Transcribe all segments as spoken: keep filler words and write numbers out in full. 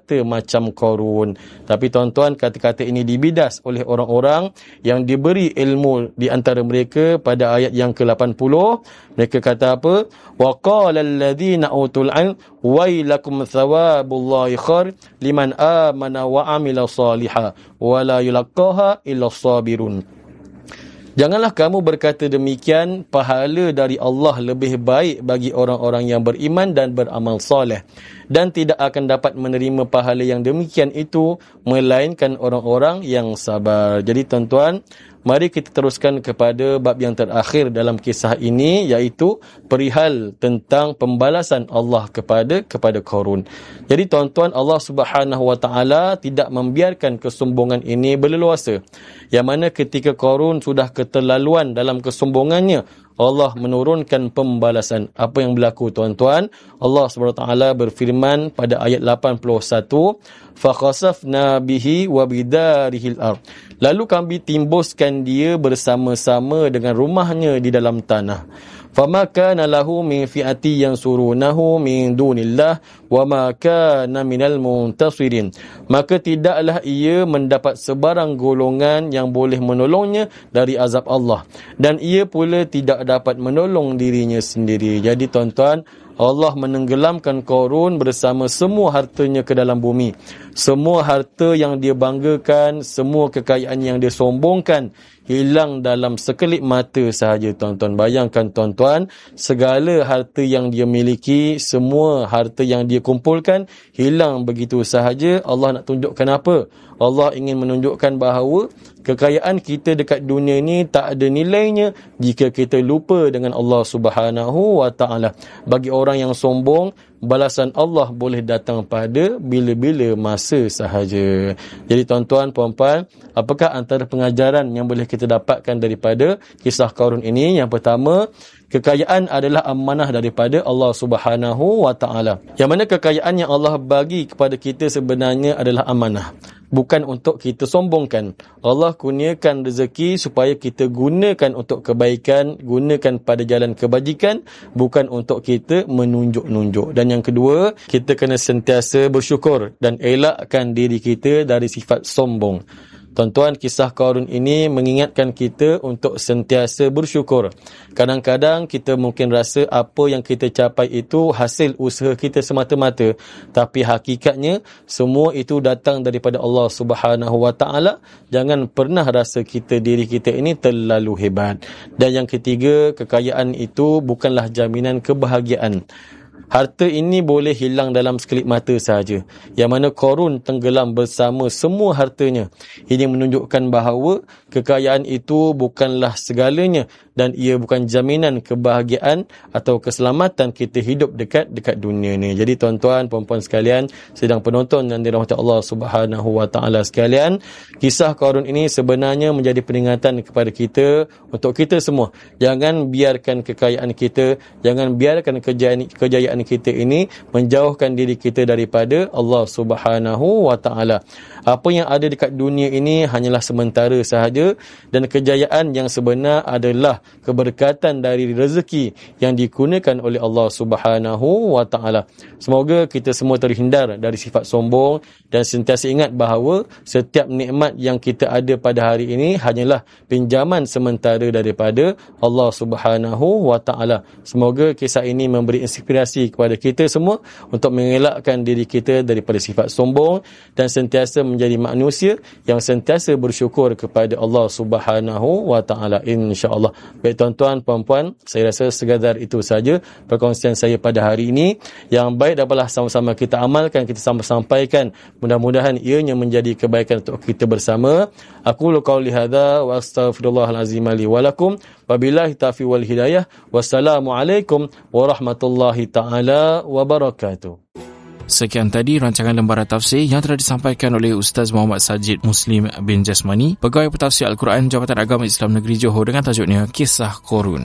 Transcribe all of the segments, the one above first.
kata-kata macam Qarun. Tapi tuan-tuan, kata-kata ini dibidas oleh orang-orang yang diberi ilmu di antara mereka pada ayat yang ke lapan puluh. Mereka kata apa? Wa qala alladhina utul ilm wailakum thawabullahi khair liman amana wa amila salihah wa la yulaqaha illa sabirun. Janganlah kamu berkata demikian, pahala dari Allah lebih baik bagi orang-orang yang beriman dan beramal soleh, dan tidak akan dapat menerima pahala yang demikian itu melainkan orang-orang yang sabar. Jadi tuan-tuan, mari kita teruskan kepada bab yang terakhir dalam kisah ini, iaitu perihal tentang pembalasan Allah kepada kepada Qarun. Jadi tuan-tuan, Allah Subhanahu Wa Taala tidak membiarkan kesombongan ini berleluasa. Yang mana ketika Qarun sudah keterlaluan dalam kesombongannya, Allah menurunkan pembalasan. Apa yang berlaku tuan-tuan? Allah Subhanahu Wa Taala berfirman pada ayat lapan puluh satu, فَخَسَفْنَا بِهِ وَبِدَارِهِ الْأَرْضِ. Lalu kami timbuskan dia bersama-sama dengan rumahnya di dalam tanah. فَمَا كَانَ لَهُ مِنْ فِئَةٍ يَنْصُرُونَهُ مِنْ دُونِ اللَّهِ وَمَا كَانَ مِنَ الْمُنْتَصِرِينَ. Maka tidaklah ia mendapat sebarang golongan yang boleh menolongnya dari azab Allah, dan ia pula tidak dapat menolong dirinya sendiri. Jadi tuan-tuan, Allah menenggelamkan Qarun bersama semua hartanya ke dalam bumi. Semua harta yang dia banggakan, semua kekayaan yang dia sombongkan, hilang dalam sekelip mata sahaja tuan-tuan. Bayangkan tuan-tuan, segala harta yang dia miliki, semua harta yang dia kumpulkan, hilang begitu sahaja. Allah nak tunjukkan apa? Allah ingin menunjukkan bahawa kekayaan kita dekat dunia ni tak ada nilainya jika kita lupa dengan Allah Subhanahu Wa Taala. Bagi orang yang sombong, balasan Allah boleh datang pada bila-bila masa sahaja. Jadi tuan-tuan, puan-puan, apakah antara pengajaran yang boleh kita dapatkan daripada kisah Qarun ini? Yang pertama, kekayaan adalah amanah daripada Allah Subhanahu Wa Taala. Yang mana kekayaan yang Allah bagi kepada kita sebenarnya adalah amanah, bukan untuk kita sombongkan. Allah kurniakan rezeki supaya kita gunakan untuk kebaikan, gunakan pada jalan kebajikan, bukan untuk kita menunjuk-nunjuk. Dan yang kedua, kita kena sentiasa bersyukur dan elakkan diri kita dari sifat sombong. Tuan-tuan, kisah Qarun ini mengingatkan kita untuk sentiasa bersyukur. Kadang-kadang kita mungkin rasa apa yang kita capai itu hasil usaha kita semata-mata, tapi hakikatnya semua itu datang daripada Allah Subhanahu Wa Taala. Jangan pernah rasa kita diri kita ini terlalu hebat. Dan yang ketiga, kekayaan itu bukanlah jaminan kebahagiaan. Harta ini boleh hilang dalam sekelip mata sahaja. Yang mana Qarun tenggelam bersama semua hartanya. Ini menunjukkan bahawa kekayaan itu bukanlah segalanya, dan ia bukan jaminan kebahagiaan atau keselamatan kita hidup dekat dekat dunia ni. Jadi tuan-tuan, puan-puan sekalian, sedang penonton yang dirahmati Allah Subhanahu Wa Taala sekalian, kisah Qarun ini sebenarnya menjadi peringatan kepada kita, untuk kita semua. Jangan biarkan kekayaan kita, jangan biarkan kejayaan, kejayaan kita ini menjauhkan diri kita daripada Allah Subhanahu Wa Taala. Apa yang ada dekat dunia ini hanyalah sementara sahaja, dan kejayaan yang sebenar adalah keberkatan dari rezeki yang digunakan oleh Allah Subhanahu Wa Taala. Semoga kita semua terhindar dari sifat sombong dan sentiasa ingat bahawa setiap nikmat yang kita ada pada hari ini hanyalah pinjaman sementara daripada Allah Subhanahu Wa Taala. Semoga kisah ini memberi inspirasi kepada kita semua untuk mengelakkan diri kita daripada sifat sombong dan sentiasa menjadi manusia yang sentiasa bersyukur kepada Allah Subhanahu Wa Taala, insya-Allah. Baik tuan-tuan, puan-puan, saya rasa sekadar itu saja perkongsian saya pada hari ini. Yang baik dapatlah sama-sama kita amalkan, kita sama sampaikan. Mudah-mudahan ianya menjadi kebaikan untuk kita bersama. Aku qauli hadza wa astaghfirullahal azim li wa lakum. Wabillahi taufiq wal hidayah. Wassalamualaikum warahmatullahi taala wabarakatuh. Sekian tadi rancangan lembaran tafsir yang telah disampaikan oleh Ustaz Muhammad Sajid Muslim bin Jasmani, Pegawai Pentafsir Al-Quran Jabatan Agama Islam Negeri Johor, dengan tajuknya Kisah Qarun.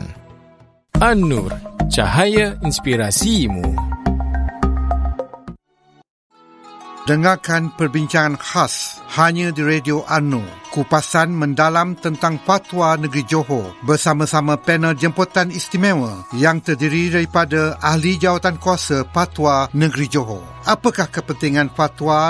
An-Nur, cahaya inspirasimu. Dengarkan perbincangan khas hanya di Radio An-Nur. Kupasan mendalam tentang fatwa negeri Johor bersama-sama panel jemputan istimewa yang terdiri daripada ahli jawatan kuasa fatwa negeri Johor. Apakah kepentingan fatwa